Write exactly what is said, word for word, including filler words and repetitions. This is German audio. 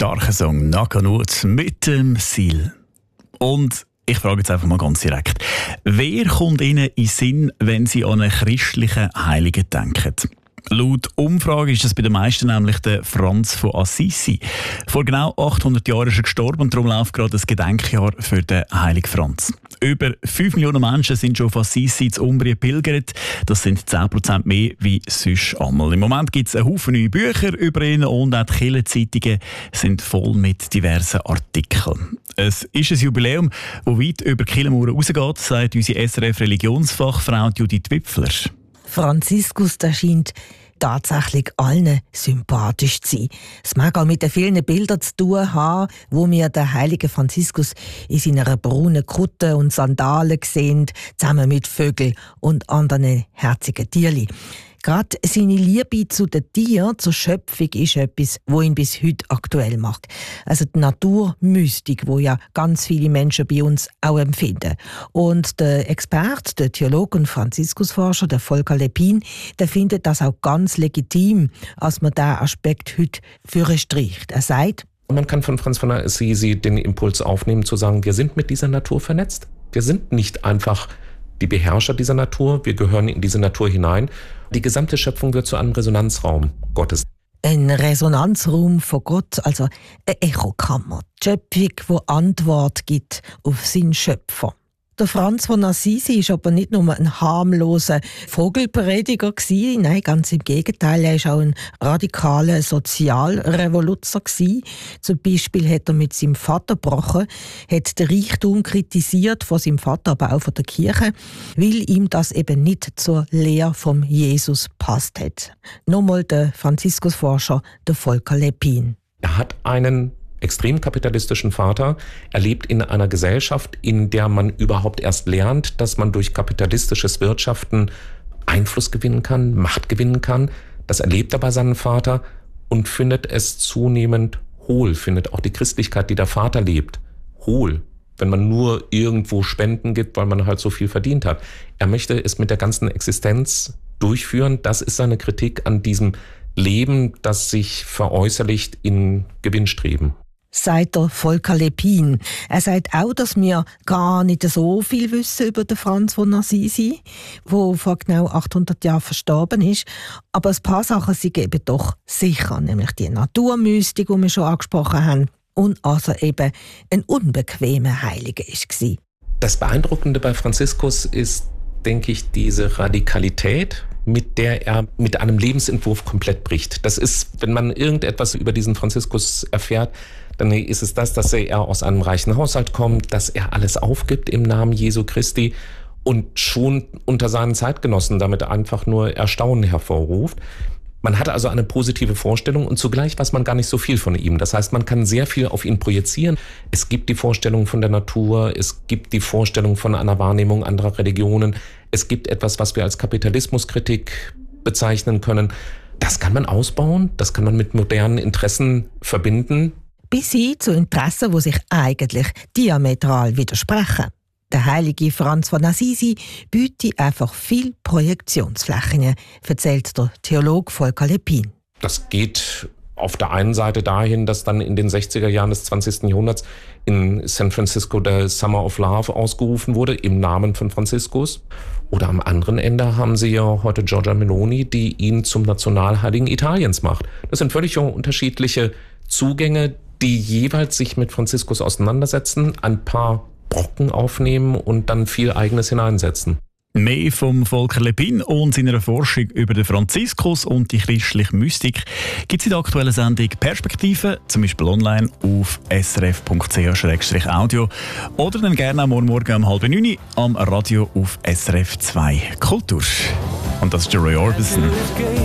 Starker Song «Nakanut» mit dem Sil. Und ich frage jetzt einfach mal ganz direkt. Wer kommt Ihnen in den Sinn, wenn Sie an einen christlichen Heiligen denken? Laut Umfrage ist es bei den meisten nämlich der Franz von Assisi. Vor genau achthundert Jahren ist er gestorben und darum läuft gerade das Gedenkjahr für den Heiligen Franz. Über fünf Millionen Menschen sind schon auf Assisi in Umbrien pilgert. Das sind zehn Prozent mehr wie sonst einmal. Im Moment gibt es einen Haufen neue Bücher über ihn und auch die Kirchenzeitungen sind voll mit diversen Artikeln. Es ist ein Jubiläum, das weit über die Kirchenmauern rausgeht, sagt unsere S R F-Religionsfachfrau Judith Wipfler. Franziskus, der scheint tatsächlich allen sympathisch zu sein. Es mag auch mit den vielen Bildern zu tun haben, wo wir den heiligen Franziskus in seiner braunen Kutte und Sandalen sehen, zusammen mit Vögeln und anderen herzigen Tierchen. Gerade seine Liebe zu den Tieren, zur Schöpfung, ist etwas, was ihn bis heute aktuell macht. Also die Naturmystik, die ja ganz viele Menschen bei uns auch empfinden. Und der Experte, der Theologe und Franziskusforscher, der Volker Lepin, der findet das auch ganz legitim, als man diesen Aspekt heute für streicht. Er sagt, man kann von Franz von Assisi den Impuls aufnehmen, zu sagen, wir sind mit dieser Natur vernetzt. Wir sind nicht einfach die Beherrscher dieser Natur, wir gehören in diese Natur hinein. Die gesamte Schöpfung wird zu einem Resonanzraum Gottes. Ein Resonanzraum von Gott, also eine Echokammer. Die Schöpfung, die Antwort gibt auf seinen Schöpfer. Der Franz von Assisi war aber nicht nur ein harmloser Vogelprediger gewesen. Nein, ganz im Gegenteil, er war auch ein radikaler Sozialrevoluzer gewesen. Zum Beispiel hat er mit seinem Vater gebrochen, hat den Reichtum kritisiert von seinem Vater, aber auch von der Kirche, weil ihm das eben nicht zur Lehre vom Jesus passt hat. Nochmal der Franziskusforscher, der Volker Lepin. Er hat einen extrem kapitalistischen Vater. Er lebt in einer Gesellschaft, in der man überhaupt erst lernt, dass man durch kapitalistisches Wirtschaften Einfluss gewinnen kann, Macht gewinnen kann. Das erlebt er bei seinem Vater und findet es zunehmend hohl, findet auch die Christlichkeit, die der Vater lebt, hohl, wenn man nur irgendwo Spenden gibt, weil man halt so viel verdient hat. Er möchte es mit der ganzen Existenz durchführen. Das ist seine Kritik an diesem Leben, das sich veräußerlicht in Gewinnstreben. Sagt der Volker Lepin. Er sagt auch, dass wir gar nicht so viel wissen über den Franz von Assisi, der vor genau achthundert Jahren verstorben ist. Aber ein paar Sachen sind eben doch sicher, nämlich die Naturmystik, die wir schon angesprochen haben, und also eben ein unbequemer Heiliger war. Das Beeindruckende bei Franziskus ist, denke ich, diese Radikalität, mit der er mit einem Lebensentwurf komplett bricht. Das ist, wenn man irgendetwas über diesen Franziskus erfährt, dann ist es das, dass er aus einem reichen Haushalt kommt, dass er alles aufgibt im Namen Jesu Christi und schon unter seinen Zeitgenossen damit einfach nur Erstaunen hervorruft. Man hat also eine positive Vorstellung und zugleich weiß man gar nicht so viel von ihm. Das heißt, man kann sehr viel auf ihn projizieren. Es gibt die Vorstellung von der Natur, es gibt die Vorstellung von einer Wahrnehmung anderer Religionen. Es gibt etwas, was wir als Kapitalismuskritik bezeichnen können. Das kann man ausbauen, das kann man mit modernen Interessen verbinden. Bis hin zu Interessen, die sich eigentlich diametral widersprechen. Der heilige Franz von Assisi bietet einfach viel Projektionsflächen, erzählt der Theologe Volker Lepin. Das geht auf der einen Seite dahin, dass dann in den sechziger Jahren des zwanzigsten Jahrhunderts in San Francisco der Summer of Love ausgerufen wurde, im Namen von Franziskus. Oder am anderen Ende haben Sie ja heute Giorgia Meloni, die ihn zum Nationalheiligen Italiens macht. Das sind völlig unterschiedliche Zugänge, die jeweils sich mit Franziskus auseinandersetzen, ein paar Brocken aufnehmen und dann viel Eigenes hineinsetzen. Mehr vom Volker Lepin und seiner Forschung über den Franziskus und die christliche Mystik gibt es in der aktuellen Sendung Perspektive, zum Beispiel online auf s r f punkt c h slash audio oder dann gerne am Morgen um halb neun am Radio auf S R F zwei Kultur. Und das ist der Roy Orbison.